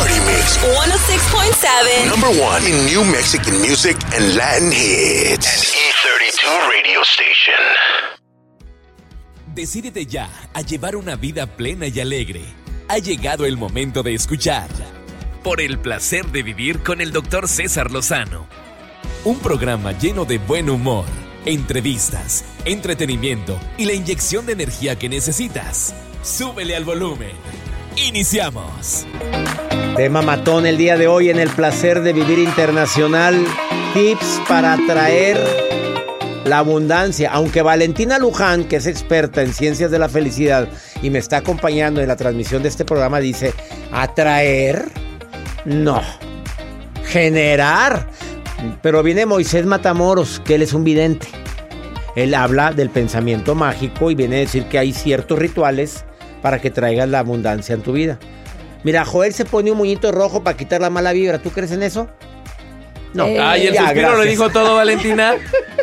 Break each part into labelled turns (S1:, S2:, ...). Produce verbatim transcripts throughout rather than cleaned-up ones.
S1: Party Mix
S2: one oh six point seven.
S1: Number one in new Mexican music and Latin hits. An E thirty-two radio station.
S3: Decídete ya a llevar una vida plena y alegre. Ha llegado el momento de escuchar Por el placer de vivir con el doctor César Lozano. Un programa lleno de buen humor, entrevistas, entretenimiento y la inyección de energía que necesitas. Súbele al volumen. Iniciamos.
S4: Tema matón el día de hoy en el placer de vivir internacional. Tips para atraer la abundancia. Aunque Valentina Luján, que es experta en ciencias de la felicidad y me está acompañando en la transmisión de este programa, dice: atraer, no, generar. Pero viene Moisés Matamoros, que él es un vidente. Él habla del pensamiento mágico y viene a decir que hay ciertos rituales para que traigas la abundancia en tu vida. Mira, Joel se pone un moñito rojo para quitar la mala vibra. ¿Tú crees en eso? No.
S5: Eh, Ay, el ya, suspiro gracias. Lo dijo todo, Valentina.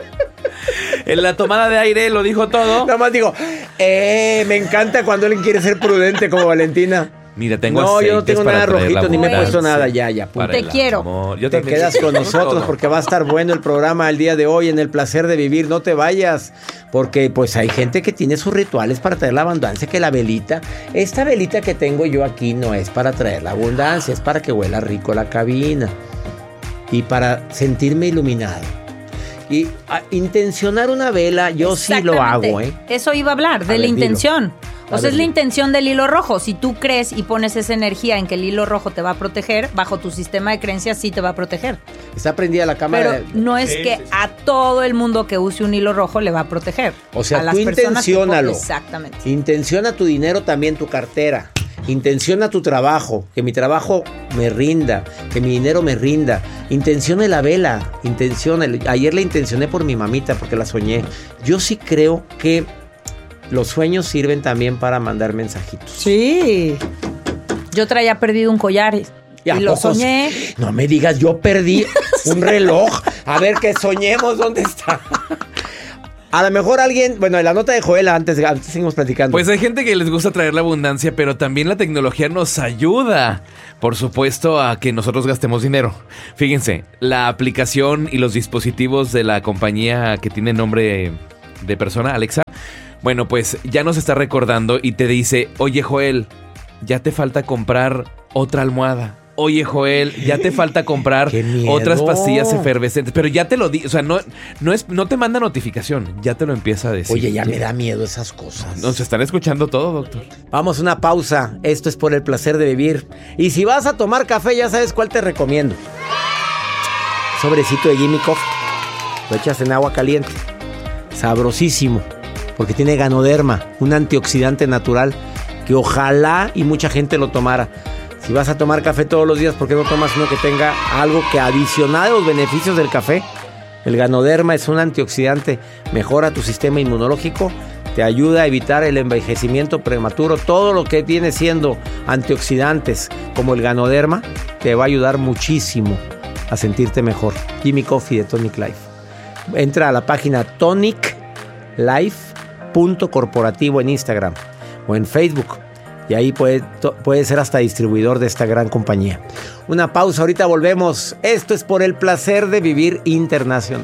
S5: En la tomada de aire lo dijo todo.
S4: Nada más digo, eh, me encanta cuando alguien quiere ser prudente como Valentina.
S5: Mira, tengo
S4: No, yo no tengo nada rojito, ni me he puesto nada. Ya, ya.
S6: Punto. Te quiero.
S4: Yo te quedas con nosotros porque va a estar bueno el programa el día de hoy en el placer de vivir. No te vayas, porque pues hay gente que tiene sus rituales para traer la abundancia, que la velita. Esta velita que tengo yo aquí no es para traer la abundancia, es para que huela rico la cabina y para sentirme iluminado. Y a, intencionar una vela, yo sí lo hago, ¿eh?
S6: Eso iba a hablar, de a la ver, intención. Dilo. O sea, es la intención del hilo rojo. Si tú crees y pones esa energía en que el hilo rojo te va a proteger, bajo tu sistema de creencias sí te va a proteger.
S4: Está prendida la cámara.
S6: Pero no es sí, que sí, sí. a todo el mundo que use un hilo rojo le va a proteger.
S4: O sea,
S6: a las
S4: tú intenciónalo.
S6: Exactamente.
S4: Intenciona tu dinero, también tu cartera. Intenciona tu trabajo, que mi trabajo me rinda, que mi dinero me rinda. Intencione la vela, intenciona. Ayer la intencioné por mi mamita porque la soñé. Yo sí creo que los sueños sirven también para mandar mensajitos.
S6: Sí. Yo traía perdido un collar y, y lo soñé.
S4: No me digas, yo perdí un reloj. A ver, que soñemos, ¿dónde está? A lo mejor alguien, bueno, en la nota de Joel, antes, antes seguimos platicando.
S5: Pues hay gente que les gusta traer la abundancia, pero también la tecnología nos ayuda, por supuesto, a que nosotros gastemos dinero. Fíjense, la aplicación y los dispositivos de la compañía que tiene nombre de persona, Alexa, bueno, pues ya nos está recordando y te dice: oye, Joel, ya te falta comprar otra almohada. Oye, Joel, ya te falta comprar otras pastillas efervescentes. Pero ya te lo di, o sea, no, no, es, no te manda notificación, ya te lo empieza a decir.
S4: Oye, ya me da miedo esas cosas.
S5: Nos están escuchando todo, doctor.
S4: Vamos a una pausa. Esto es Por el placer de vivir. Y si vas a tomar café, ya sabes cuál te recomiendo. Sobrecito de Jimmy Coffee. Lo echas en agua caliente. Sabrosísimo. Porque tiene Ganoderma, un antioxidante natural que ojalá y mucha gente lo tomara. Si vas a tomar café todos los días, ¿por qué no tomas uno que tenga algo que adicional a los beneficios del café? El Ganoderma es un antioxidante, mejora tu sistema inmunológico, te ayuda a evitar el envejecimiento prematuro. Todo lo que viene siendo antioxidantes como el Ganoderma te va a ayudar muchísimo a sentirte mejor. Jimmy Coffee de Tonic Life. Entra a la página tonic life punto corporativo en Instagram o en Facebook. Y ahí puede, puede ser hasta distribuidor de esta gran compañía. Una pausa, ahorita volvemos. Esto es Por el placer de vivir internacional.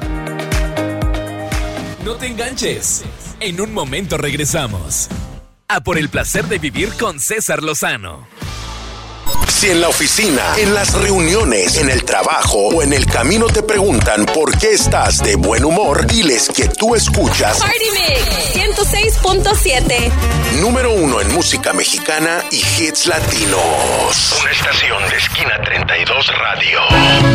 S3: No te enganches. En un momento regresamos a Por el placer de vivir con César Lozano.
S1: Si en la oficina, en las reuniones, en el trabajo o en el camino te preguntan por qué estás de buen humor, diles que tú escuchas
S2: Party Mix ciento seis punto siete.
S1: Número uno en música mexicana y hits latinos. Una estación de Esquina treinta y dos Radio.